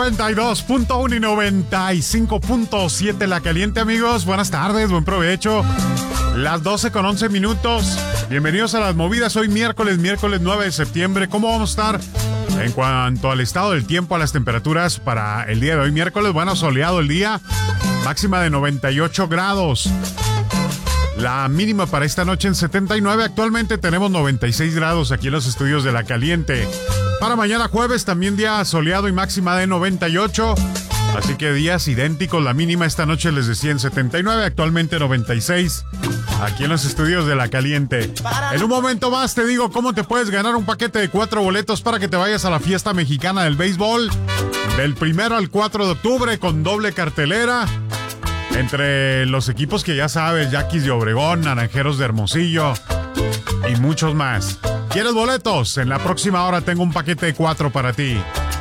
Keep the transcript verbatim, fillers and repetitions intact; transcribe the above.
noventa y dos punto uno y noventa y cinco punto siete La Caliente, amigos. Buenas tardes, buen provecho. Las doce con once minutos. Bienvenidos a las movidas. Hoy miércoles, miércoles nueve de septiembre. ¿Cómo vamos a estar en cuanto al estado del tiempo, a las temperaturas para el día de hoy? Miércoles, bueno, soleado el día. Máxima de noventa y ocho grados. La mínima para esta noche en setenta y nueve. Actualmente tenemos noventa y seis grados aquí en los estudios de La Caliente. Para mañana jueves también día soleado y máxima de noventa y ocho. Así que días idénticos. La mínima esta noche les decía en setenta y nueve, actualmente noventa y seis. Aquí en los estudios de La Caliente. En un momento más te digo cómo te puedes ganar un paquete de cuatro boletos para que te vayas a la fiesta mexicana del béisbol. Del primero al cuatro de octubre con doble cartelera. Entre los equipos que ya sabes, Yaquis de Obregón, Naranjeros de Hermosillo y muchos más. ¿Quieres boletos? En la próxima hora tengo un paquete de cuatro para ti.